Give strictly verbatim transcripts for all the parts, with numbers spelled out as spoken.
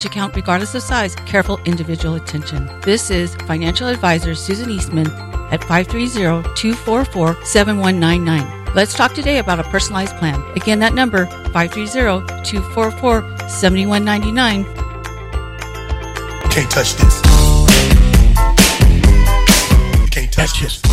account regardless of size, careful individual attention. This is financial advisor Susan Eastman at five three zero, two four four, seven one nine nine. Let's talk today about a personalized plan. Again, that number, five three zero, two four four, seven one nine nine. Can't touch this. You can't touch this.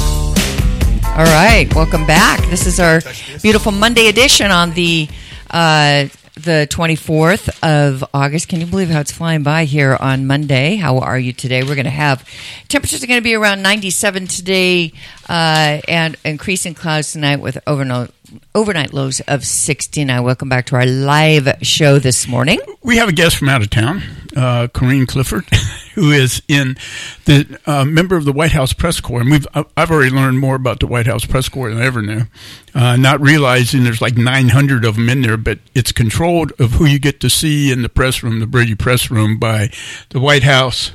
All right, welcome back. This is our beautiful Monday edition on the uh, the twenty-fourth of August. Can you believe how it's flying by here on Monday? How are you today? We're going to have temperatures are going to be around ninety-seven today, uh, and increasing clouds tonight with overnight overnight lows of sixty-nine. Welcome back to our live show this morning. We have a guest from out of town, uh, Corinne Clifford, who is in the uh, member of the White House Press Corps, and we've I've already learned more about the White House Press Corps than I ever knew. Uh, not realizing there's like nine hundred of them in there, but it's controlled of who you get to see in the press room, the Brady Press Room, by the White House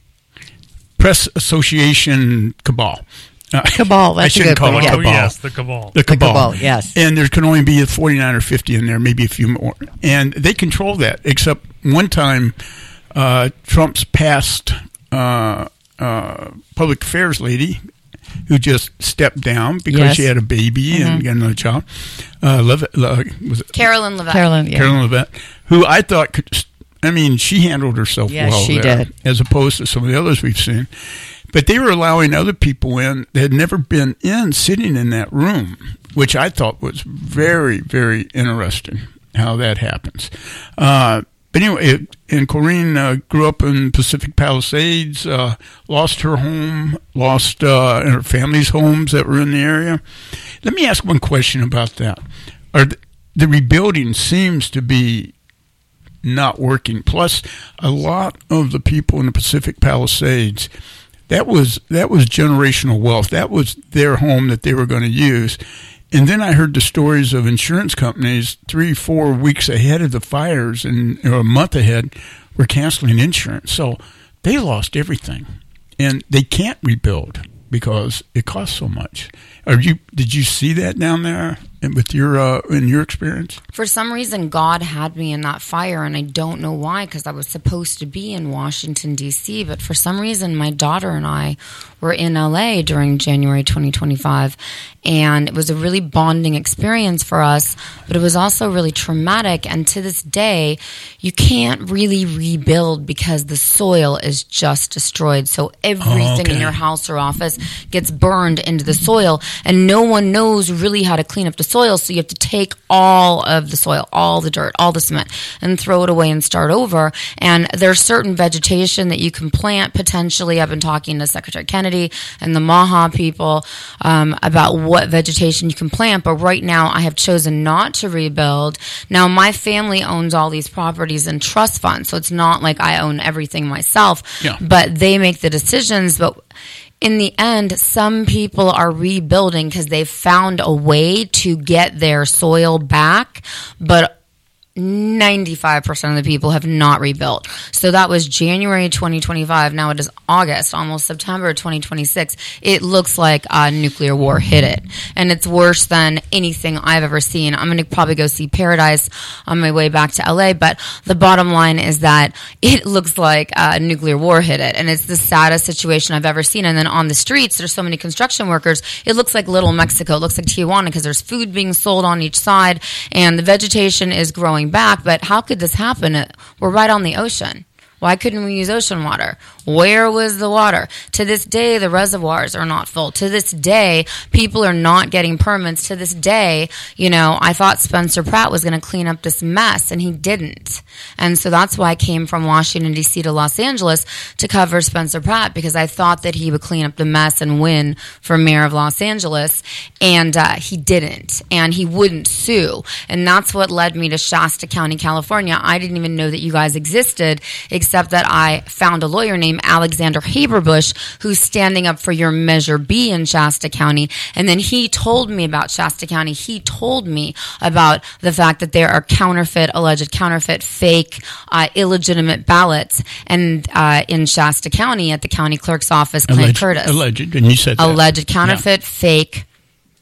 Press Association cabal. Uh, cabal. That's I shouldn't a good call it yeah. cabal. Oh, yes, the cabal. The cabal. The cabal, yes. And there can only be forty-nine or fifty in there, maybe a few more. And they control that, except one time uh, Trump's past uh, uh, public affairs lady, who just stepped down because yes. she had a baby mm-hmm. and got another child, uh, Levitt, uh, was it? Carolyn Levitt. Carolyn, yeah. Carolyn Levitt, who I thought could, I mean, she handled herself yes, well she there, did. as opposed to some of the others we've seen. But they were allowing other people in that had never been in, sitting in that room, which I thought was very, very interesting how that happens. Uh, but anyway, it, and Corinne uh, grew up in Pacific Palisades, uh, lost her home, lost uh, her family's homes that were in the area. Let me ask one question about that. Are the, the rebuilding seems to be not working. Plus, a lot of the people in the Pacific Palisades, That was that was generational wealth. That was their home that they were going to use. And then I heard the stories of insurance companies three, four weeks ahead of the fires and or a month ahead were canceling insurance. So they lost everything. And they can't rebuild because it costs so much. Are you did you see that down there with your uh, in your experience? For some reason, God had me in that fire, and I don't know why, because I was supposed to be in Washington, D C, but for some reason, my daughter and I were in L A during January twenty twenty-five, and it was a really bonding experience for us, but it was also really traumatic, and to this day, you can't really rebuild because the soil is just destroyed, so everything oh, okay. in your house or office gets burned into the soil, and no one knows really how to clean up the soil, so you have to take all of the soil, all the dirt, all the cement, and throw it away and start over. And there's certain vegetation that you can plant potentially. I've been talking to Secretary Kennedy and the Maha people um, about what vegetation you can plant, but right now I have chosen not to rebuild. Now, my family owns all these properties in trust funds, so it's not like I own everything myself, yeah. but they make the decisions. But in the end, some people are rebuilding because they've found a way to get their soil back, but ninety-five percent of the people have not rebuilt. So that was January twenty twenty-five. Now it is August, almost September twenty twenty-six. It looks like a nuclear war hit it. And it's worse than anything I've ever seen. I'm going to probably go see Paradise on my way back to L A, but the bottom line is that it looks like a nuclear war hit it. And it's the saddest situation I've ever seen. And then on the streets, there's so many construction workers. It looks like Little Mexico. It looks like Tijuana because there's food being sold on each side and the vegetation is growing back. But how could this happen? We're right on the ocean. Why couldn't we use ocean water? Where was the water? To this day, the reservoirs are not full. To this day, people are not getting permits. To this day, you know, I thought Spencer Pratt was going to clean up this mess, and he didn't. And so that's why I came from Washington, D C to Los Angeles to cover Spencer Pratt, because I thought that he would clean up the mess and win for mayor of Los Angeles, and uh, he didn't, and he wouldn't sue. And that's what led me to Shasta County, California. I didn't even know that you guys existed, except that I found a lawyer named Alexander Haberbush who's standing up for your Measure B in Shasta County. And then he told me about Shasta County. He told me about the fact that there are counterfeit, alleged counterfeit, fake, uh, illegitimate ballots and uh, in Shasta County at the county clerk's office, Clint alleged, Curtis. Alleged, and you said that. Alleged counterfeit, yeah. fake,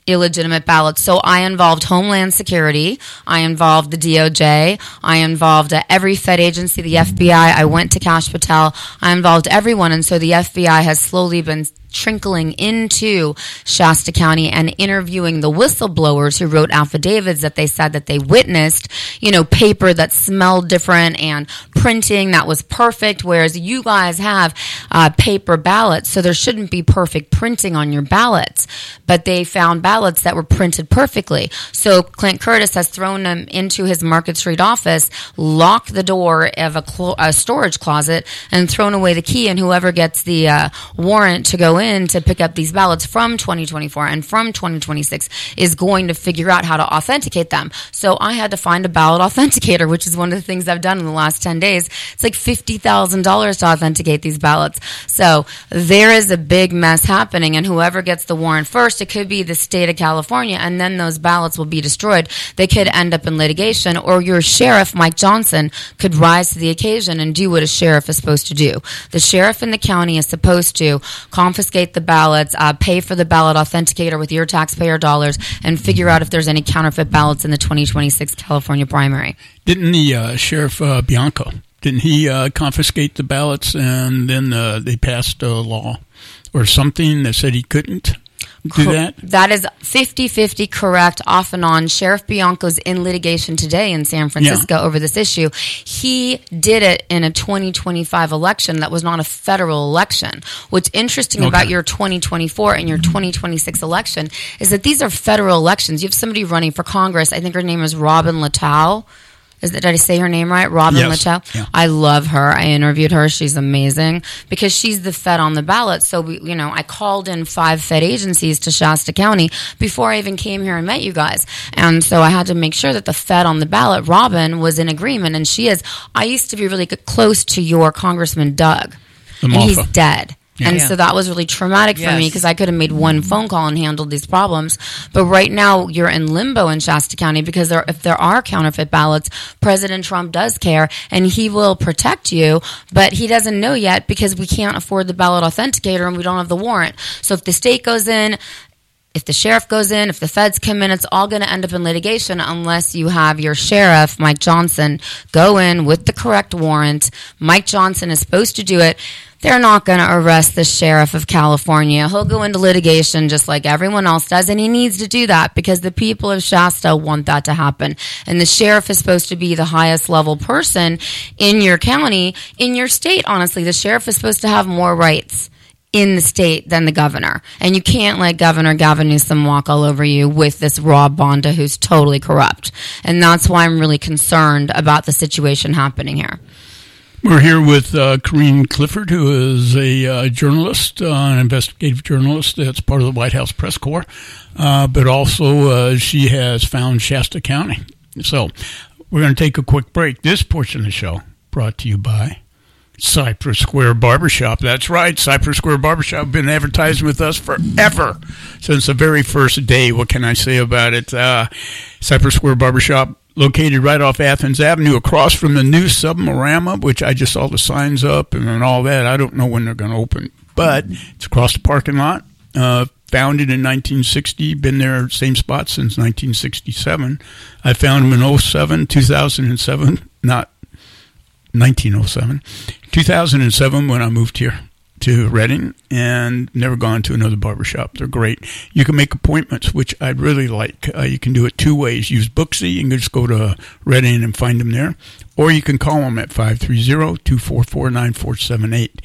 illegitimate ballots. So I involved Homeland Security. I involved the D O J. I involved uh, every Fed agency, the F B I. I went to Kash Patel. I involved everyone. And so the F B I has slowly been trickling into Shasta County and interviewing the whistleblowers who wrote affidavits that they said that they witnessed, you know, paper that smelled different and printing that was perfect, whereas you guys have uh, paper ballots, so there shouldn't be perfect printing on your ballots. But they found ballots that were printed perfectly. So Clint Curtis has thrown them into his Market Street office, locked the door of a, clo- a storage closet, and thrown away the key, and whoever gets the uh, warrant to go in to pick up these ballots from twenty twenty-four and from twenty twenty-six is going to figure out how to authenticate them. So I had to find a ballot authenticator, which is one of the things I've done in the last ten days. It's like fifty thousand dollars to authenticate these ballots. So there is a big mess happening, and whoever gets the warrant first, it could be the state of California, and then those ballots will be destroyed. They could end up in litigation, or your sheriff, Mike Johnson, could rise to the occasion and do what a sheriff is supposed to do. The sheriff in the county is supposed to confiscate the ballots, uh, pay for the ballot authenticator with your taxpayer dollars, and figure out if there's any counterfeit ballots in the twenty twenty-six California primary. Didn't the uh, Sheriff uh, Bianco, didn't he uh, confiscate the ballots, and then uh, they passed a law or something that said he couldn't do that? That is fifty-fifty correct, off and on. Sheriff Bianco's in litigation today in San Francisco yeah. over this issue. He did it in a twenty twenty-five election that was not a federal election. What's interesting okay. about your twenty twenty-four and your twenty twenty-six election is that these are federal elections. You have somebody running for Congress. I think her name is Robin Latow. Is that, did I say her name right? Robin yes. Latow? Yeah. I love her. I interviewed her. She's amazing because she's the Fed on the ballot. So, we, you know, I called in five Fed agencies to Shasta County before I even came here and met you guys. And so I had to make sure that the Fed on the ballot, Robin, was in agreement. And she is. I used to be really close to your Congressman Doug. The and Malfa. He's dead. Yeah. And Yeah. so that was really traumatic Yes. for me because I could have made one phone call and handled these problems. But right now, you're in limbo in Shasta County because there, if there are counterfeit ballots, President Trump does care and he will protect you, but he doesn't know yet because we can't afford the ballot authenticator and we don't have the warrant. So if the state goes in, if the sheriff goes in, if the feds come in, it's all going to end up in litigation unless you have your sheriff, Mike Johnson, go in with the correct warrant. Mike Johnson is supposed to do it. They're not going to arrest the sheriff of California. He'll go into litigation just like everyone else does, and he needs to do that because the people of Shasta want that to happen. And the sheriff is supposed to be the highest level person in your county, in your state, honestly. The sheriff is supposed to have more rights in the state than the governor. And you can't let Governor Gavin Newsom walk all over you with this Rob Bonda who's totally corrupt. And that's why I'm really concerned about the situation happening here. We're here with uh, Corinne Clifford, who is a uh, journalist, uh, an investigative journalist that's part of the White House Press Corps, uh, but also uh, she has found Shasta County. So we're going to take a quick break. This portion of the show brought to you by Cypress Square Barbershop. That's right, Cypress Square Barbershop. Been advertising with us forever, since the very first day. What can I say about it? Uh, Cypress Square Barbershop, located right off Athens Avenue, across from the new Submarama, which I just saw the signs up and, and all that. I don't know when they're going to open, but it's across the parking lot. Uh, founded in nineteen sixty, been there, same spot since nineteen sixty-seven. I found them in oh seven, two thousand seven, not nineteen oh seven, two thousand seven when I moved here to Redding, and never gone to another barbershop. They're great. You can make appointments, which I'd really like. Uh, you can do it two ways. Use Booksy. You can just go to Redding and find them there. Or you can call them at five three zero, two four four, nine four seven eight.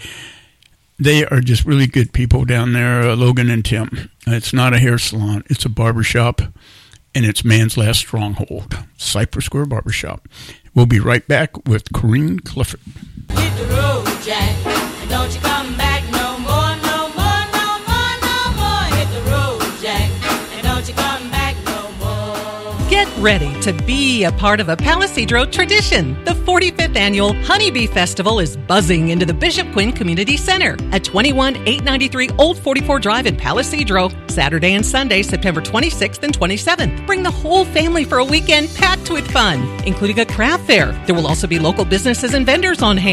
They are just really good people down there, uh, Logan and Tim. It's not a hair salon. It's a barbershop, and it's man's last stronghold, Cypress Square Barbershop. We'll be right back with Corinne Clifford. Hit the road, Jack, and don't you come back no more, no more, no more, no more. Hit the road, Jack, and don't you come back no more. Get ready to be a part of a Palisadro tradition. The forty-fifth Annual Honeybee Festival is buzzing into the Bishop Quinn Community Center at twenty-one eight ninety-three Old forty-four Drive in Palisadro, Saturday and Sunday, September twenty-sixth and twenty-seventh. Bring the whole family for a weekend packed with fun, including a craft fair. There will also be local businesses and vendors on hand.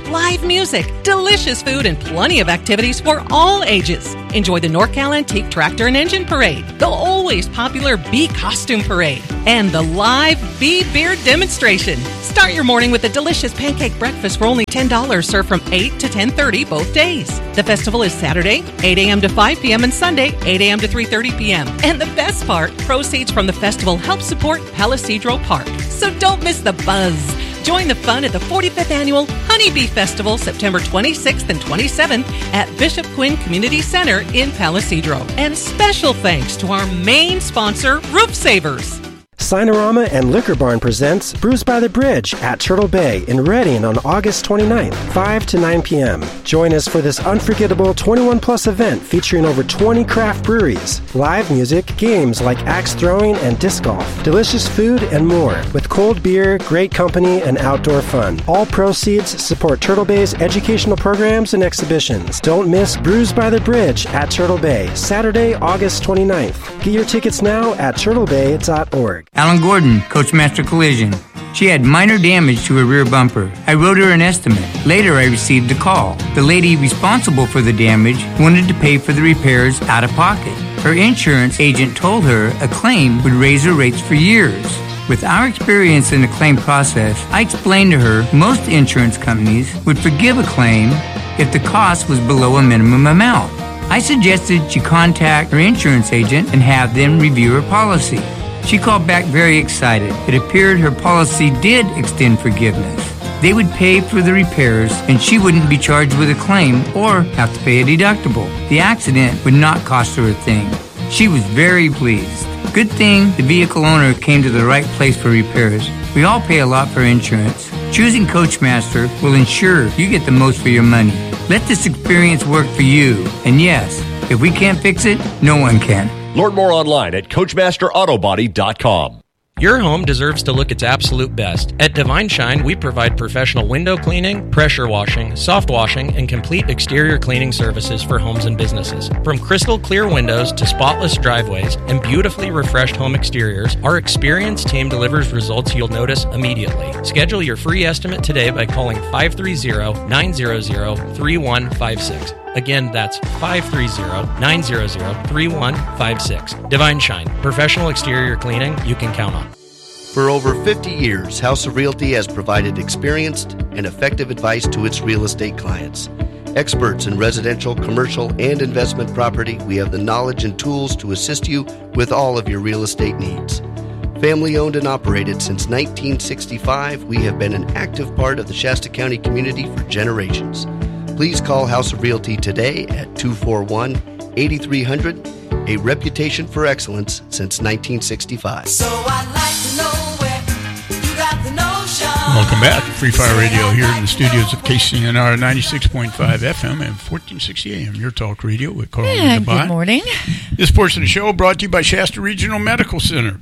live music, delicious food, and plenty of activities for all ages. Enjoy the NorCal Antique Tractor and Engine Parade, the always popular Bee Costume Parade, and the live Bee Beer Demonstration. Start your morning with a delicious pancake breakfast for only ten dollars, served from eight to ten thirty both days. The festival is Saturday, eight a.m. to five p.m. and Sunday, eight a.m. to three thirty p.m. And the best part, proceeds from the festival help support Palisadro Park. So don't miss the buzz. Join the fun at the forty-fifth Annual Honeybee Festival, September twenty-sixth and twenty-seventh at Bishop Quinn Community Center in Palisadro. And special thanks to our main sponsor, Roof Savers. Sinorama and Liquor Barn presents Brews by the Bridge at Turtle Bay in Reading on August twenty-ninth, five to nine p.m. Join us for this unforgettable twenty-one plus event featuring over twenty craft breweries, live music, games like axe throwing and disc golf, delicious food, and more, with cold beer, great company, and outdoor fun. All proceeds support Turtle Bay's educational programs and exhibitions. Don't miss Brews by the Bridge at Turtle Bay, Saturday, August twenty-ninth. Get your tickets now at turtle bay dot org. Alan Gordon, Coachmaster Collision. She had minor damage to her rear bumper. I wrote her an estimate. Later, I received a call. The lady responsible for the damage wanted to pay for the repairs out of pocket. Her insurance agent told her a claim would raise her rates for years. With our experience in the claim process, I explained to her most insurance companies would forgive a claim if the cost was below a minimum amount. I suggested she contact her insurance agent and have them review her policy. She called back very excited. It appeared her policy did extend forgiveness. They would pay for the repairs and she wouldn't be charged with a claim or have to pay a deductible. The accident would not cost her a thing. She was very pleased. Good thing the vehicle owner came to the right place for repairs. We all pay a lot for insurance. Choosing Coachmaster will ensure you get the most for your money. Let this experience work for you. And yes, if we can't fix it, no one can. Learn more online at coachmaster auto body dot com. Your home deserves to look its absolute best. At Divine Shine, we provide professional window cleaning, pressure washing, soft washing, and complete exterior cleaning services for homes and businesses. From crystal clear windows to spotless driveways and beautifully refreshed home exteriors, our experienced team delivers results you'll notice immediately. Schedule your free estimate today by calling five three zero, nine zero zero, three one five six. Again, that's five three zero, nine zero zero, three one five six. Divine Shine, professional exterior cleaning you can count on. For over fifty years, House of Realty has provided experienced and effective advice to its real estate clients. Experts in residential, commercial, and investment property, we have the knowledge and tools to assist you with all of your real estate needs. Family owned and operated since nineteen sixty-five, we have been an active part of the Shasta County community for generations. Please call House of Realty today at two four one, eight three hundred, a reputation for excellence since nineteen sixty-five. So I'd like to know where you got the notion. Welcome back to Free Fire Radio here in the studios of K C N R ninety-six point five F M and fourteen sixty A M, your talk radio with Carl Yeah, and good morning. This portion of the show brought to you by Shasta Regional Medical Center.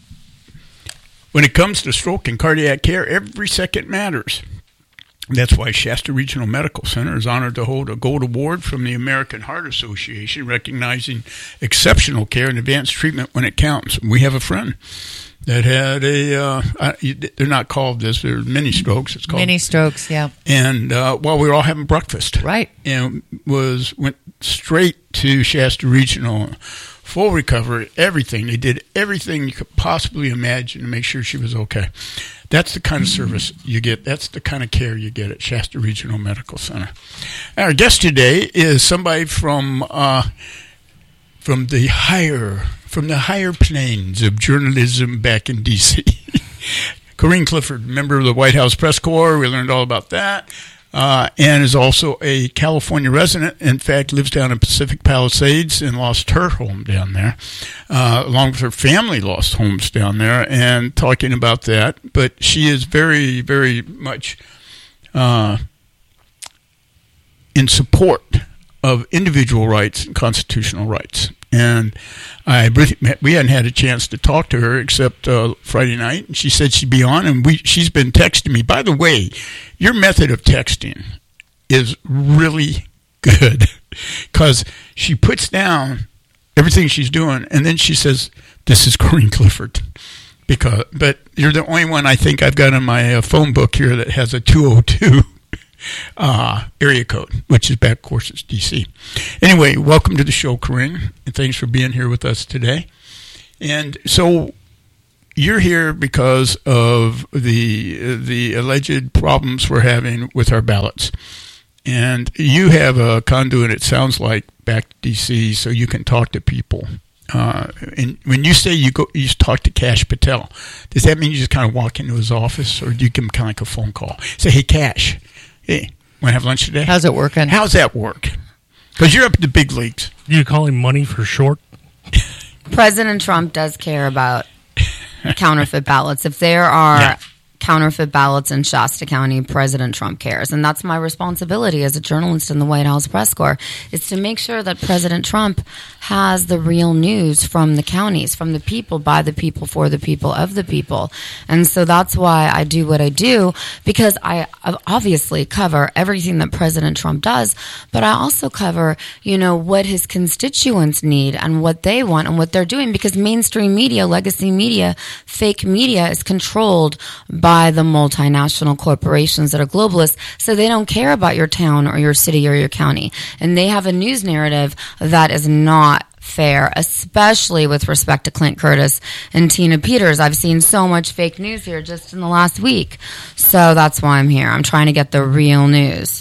When it comes to stroke and cardiac care, every second matters. That's why Shasta Regional Medical Center is honored to hold a gold award from the American Heart Association, recognizing exceptional care and advanced treatment when it counts. We have a friend that had a, uh, they're not called this, they're mini strokes. It's called Mini strokes, yeah. And uh, while we were all having breakfast. Right. And was went straight to Shasta Regional, full recovery, everything. They did everything you could possibly imagine to make sure she was okay. That's the kind of service you get. That's the kind of care you get at Shasta Regional Medical Center. Our guest today is somebody from uh, from the higher from the higher planes of journalism back in D C Corrine Clifford, member of the White House Press Corps. We learned all about that. Uh, and is also a California resident. In fact, lives down in Pacific Palisades and lost her home down there, uh, along with her family lost homes down there, and talking about that. But she is very, very much uh, in support of individual rights and constitutional rights. And I we hadn't had a chance to talk to her except uh, Friday night, and she said she'd be on, and we she's been texting me. By the way, your method of texting is really good because she puts down everything she's doing, and then she says, "This is Corine Clifford." Because, but you're the only one I think I've got in my uh, phone book here that has a two oh two. uh, area code, which is back, of course, it's D C. Anyway, welcome to the show, Corinne, and thanks for being here with us today. And so you're here because of the the alleged problems we're having with our ballots. And you have a conduit, it sounds like, back to D C so you can talk to people. Uh, and when you say you go, you talk to Kash Patel, does that mean you just kind of walk into his office, or do you give him kind of like a phone call? Say, hey, Kash, hey, want to have lunch today? How's it working? How's that work? Because you're up at the big leagues. Do you call him money for short? President Trump does care about counterfeit ballots. If there are Yeah. counterfeit ballots in Shasta County, President Trump cares. And that's my responsibility as a journalist in the White House press corps, is to make sure that President Trump has the real news from the counties, from the people, by the people, for the people, of the people. And so that's why I do what I do, because I obviously cover everything that President Trump does, but I also cover, you know, what his constituents need and what they want and what they're doing, because mainstream media, legacy media, fake media is controlled by the multinational corporations that are globalists, so they don't care about your town or your city or your county. And they have a news narrative that is not fair, especially with respect to Clint Curtis and Tina Peters. I've seen so much fake news here just in the last week. So that's why I'm here. I'm trying to get the real news.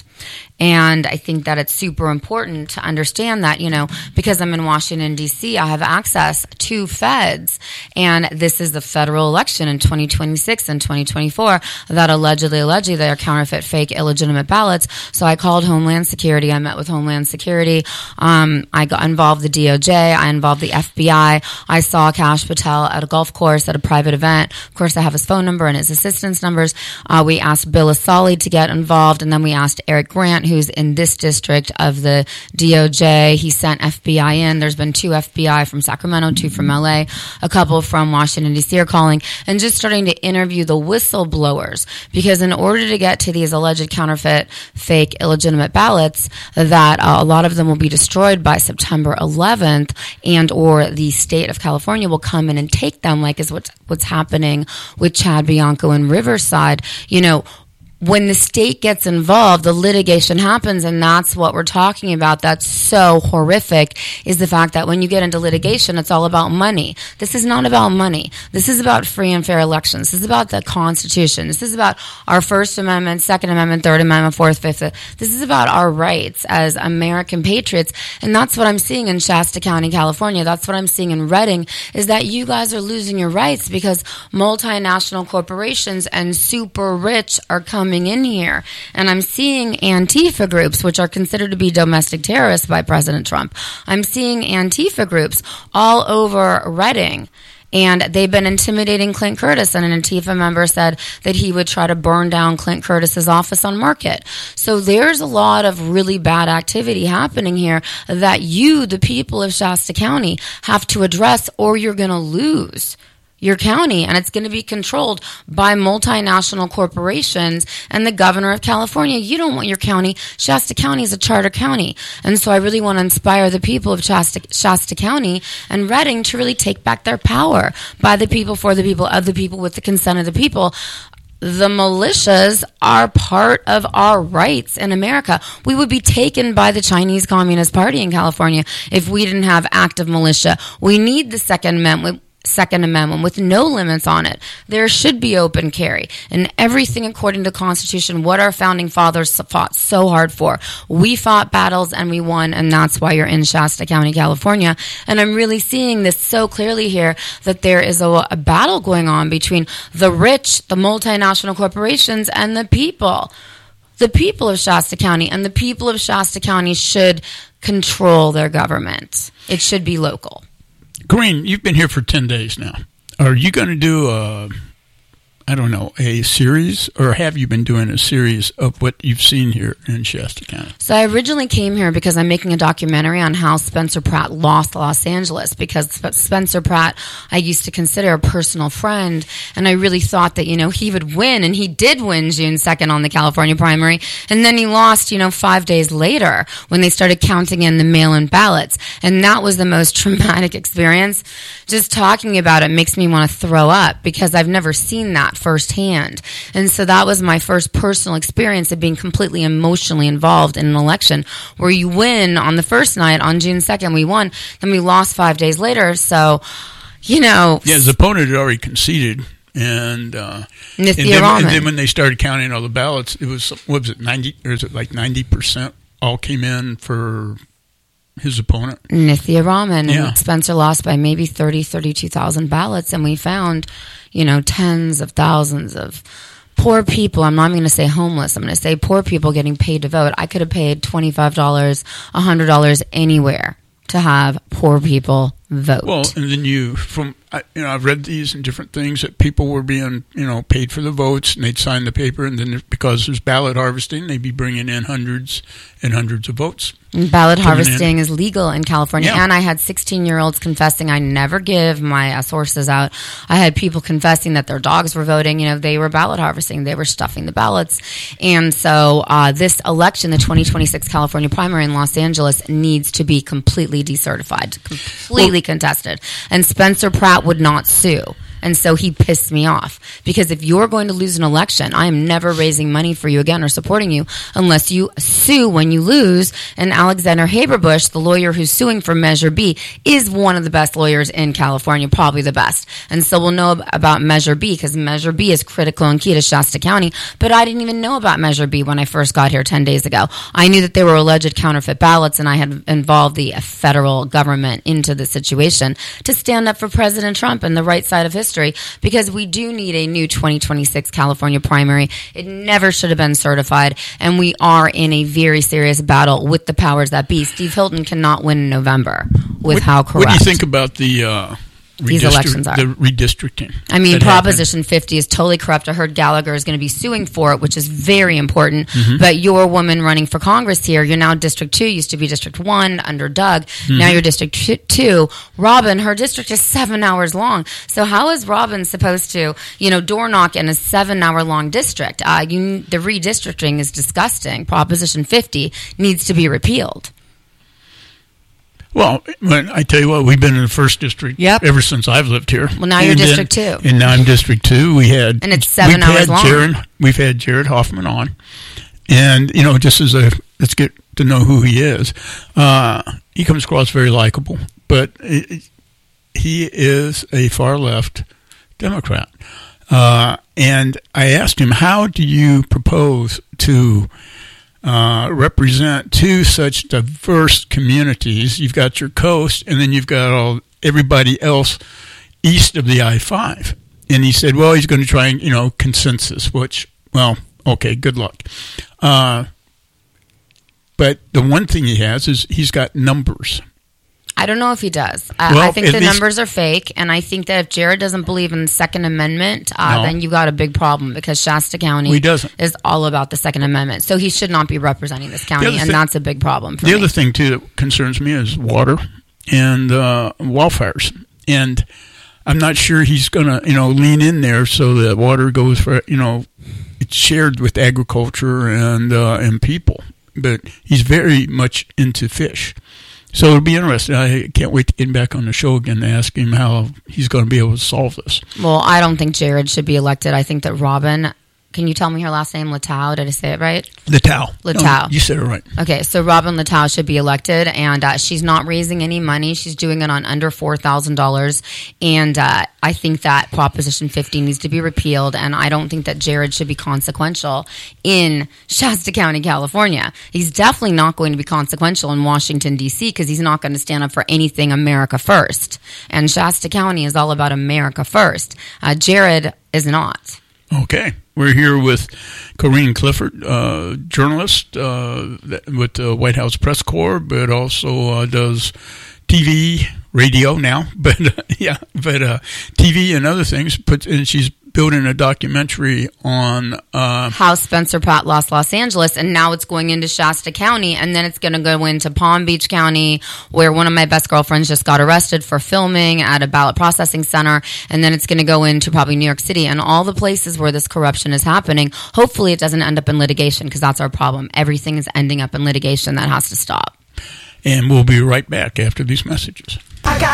And I think that it's super important to understand that, you know, because I'm in Washington, D C, I have access to feds. And this is the federal election in twenty twenty-six and twenty twenty-four that allegedly, allegedly, they are counterfeit, fake, illegitimate ballots. So I called Homeland Security. I met with Homeland Security. Um, I got involved the D O J. I involved the F B I. I saw Kash Patel at a golf course at a private event. Of course, I have his phone number and his assistance numbers. Uh, we asked Bill Asali to get involved, and then we asked Eric Grant, who's in this district of the D O J. He sent F B I in. There's been two F B I from Sacramento, two from L A, a couple from Washington, D C are calling, and just starting to interview the whistleblowers, because in order to get to these alleged counterfeit, fake, illegitimate ballots, that uh, a lot of them will be destroyed by September eleventh, and or the state of California will come in and take them, like is what's, what's happening with Chad Bianco in Riverside. You know, when the state gets involved, the litigation happens, and that's what we're talking about. That's so horrific, is the fact that when you get into litigation, it's all about money. This is not about money. This is about free and fair elections. This is about the Constitution. This is about our First Amendment, Second Amendment, Third Amendment, Fourth, Fifth. This is about our rights as American patriots, and that's what I'm seeing in Shasta County, California. That's what I'm seeing in Redding, is that you guys are losing your rights because multinational corporations and super rich are coming in here. And I'm seeing Antifa groups, which are considered to be domestic terrorists by President Trump. I'm seeing Antifa groups all over Redding. And they've been intimidating Clint Curtis, and an Antifa member said that he would try to burn down Clint Curtis's office on Market. So there's a lot of really bad activity happening here that you, the people of Shasta County, have to address, or you're going to lose your county, and it's going to be controlled by multinational corporations and the governor of California. You don't want your county. Shasta County is a charter county, and so I really want to inspire the people of Shasta, Shasta County and Redding to really take back their power, by the people, for the people, of the people, with the consent of the people. The militias are part of our rights in America. We would be taken by the Chinese Communist Party in California if we didn't have active militia. We need the Second Amendment. Second Amendment with no limits on it. There should be open carry and everything according to the Constitution, what our founding fathers fought so hard for. We fought battles and we won, and that's why you're in Shasta County, California. And I'm really seeing this so clearly here, that there is a, a battle going on between the rich, the multinational corporations, and the people. The people of Shasta County, and the people of Shasta County should control their government. It should be local. Green, you've been here for ten days now. Are you going to do a, I don't know, a series, or have you been doing a series of what you've seen here in Shasta County? So I originally came here because I'm making a documentary on how Spencer Pratt lost Los Angeles, because Spencer Pratt I used to consider a personal friend, and I really thought that, you know, he would win, and he did win June second on the California primary, and then he lost, you know, five days later when they started counting in the mail-in ballots, and that was the most traumatic experience. Just talking about it makes me want to throw up, because I've never seen that that firsthand. And so that was my first personal experience of being completely emotionally involved in an election where you win on the first night on June second, we won, then we lost five days later. So, you know. Yeah, his opponent had already conceded. And, uh, and, Nithya then, Raman. and then when they started counting all the ballots, it was, what was it, ninety, or is it like ninety percent all came in for his opponent? Nithya Raman. Yeah. And Spencer lost by maybe thirty, thirty-two thousand ballots. And we found, you know, tens of thousands of poor people. I'm not going to say homeless. I'm going to say poor people getting paid to vote. I could have paid twenty-five dollars, one hundred dollars anywhere to have poor people vote. Well, and then you, from, I, you know, I've read these and different things that people were being, you know, paid for the votes and they'd sign the paper, and then because there's ballot harvesting, they'd be bringing in hundreds and hundreds of votes. Ballot harvesting is legal in California. Yeah. And I had sixteen-year-olds confessing. I never give my uh, sources out. I had people confessing that their dogs were voting. You know, they were ballot harvesting. They were stuffing the ballots. And so uh, this election, the twenty twenty-six California primary in Los Angeles, needs to be completely decertified, completely Well, contested. And Spencer Pratt would not sue. And so he pissed me off, because if you're going to lose an election, I am never raising money for you again or supporting you unless you sue when you lose. And Alexander Haberbush, the lawyer who's suing for Measure B, is one of the best lawyers in California, probably the best. And so we'll know about Measure B, because Measure B is critical and key to Shasta County. But I didn't even know about Measure B when I first got here ten days ago. I knew that they were alleged counterfeit ballots, and I had involved the federal government into the situation to stand up for President Trump and the right side of history. Because we do need a new twenty twenty-six California primary. It never should have been certified, and we are in a very serious battle with the powers that be. Steve Hilton cannot win in November with what, how corrupt What do you think about the uh, these elections are? The redistricting. I mean, that Proposition fifty is totally corrupt. I heard Gallagher is going to be suing for it, which is very important. Mhm. But you're a woman running for Congress here. You're now District two. Used to be District one under Doug. Mhm. Now you're District two. Robin, her district is seven hours long. So how is Robin supposed to, you know, door knock in a seven-hour-long district? Uh, you, the redistricting is disgusting. Proposition fifty needs to be repealed. Well, when I tell you what, we've been in the first district Yep. ever since I've lived here. Well, now you're And then- District two. And now I'm District two. We had And it's seven we've hours had long. Jared, we've had Jared Hoffman on, and you know, just as a let's get to know who he is. Uh, he comes across very likable, but it, it- he is a far left Democrat. Uh, and I asked him, "How do you propose to?" Uh, represent two such diverse communities? You've got your coast, and then you've got all everybody else east of the I five. And he said, well, he's going to try and, you know, consensus, which, well, okay, good luck. Uh, but the one thing he has is he's got numbers. I don't know if he does. I, Well, I think at the least- numbers are fake, and I think that if Jared doesn't believe in the Second Amendment, uh, No. then you got a big problem, because Shasta County He doesn't. is all about the Second Amendment. So he should not be representing this county, other and thing- that's a big problem for The me. other thing, too, that concerns me is water and uh, wildfires. And I'm not sure he's going to, you know, lean in there so that water goes for, you know, it's shared with agriculture and uh, and people. But he's very much into fish. So it'll be interesting. I can't wait to get him back on the show again to ask him how he's going to be able to solve this. Well, I don't think Jared should be elected. I think that Robin, can you tell me her last name? Latow, did I say it right? Latow. Latow. No, you said it right. Okay, so Robin Latow should be elected, and uh, she's not raising any money. She's doing it on under four thousand dollars, and uh, I think that Proposition fifty needs to be repealed, and I don't think that Jared should be consequential in Shasta County, California. He's definitely not going to be consequential in Washington, D C, because he's not going to stand up for anything America first, and Shasta County is all about America first. Uh, Jared is not. Okay. We're here with Corrine Clifford, uh, journalist uh, that- with the White House Press Corps, but also uh, does T V, radio now, but uh, yeah, but uh, T V and other things. Puts and she's building a documentary on uh, how Spencer Pratt lost Los Angeles, and now it's going into Shasta County, and then it's going to go into Palm Beach County, where one of my best girlfriends just got arrested for filming at a ballot processing center, and then it's going to go into probably New York City, and all the places where this corruption is happening. Hopefully it doesn't end up in litigation, because that's our problem. Everything is ending up in litigation. That has to stop. and we'll be right back after these messages.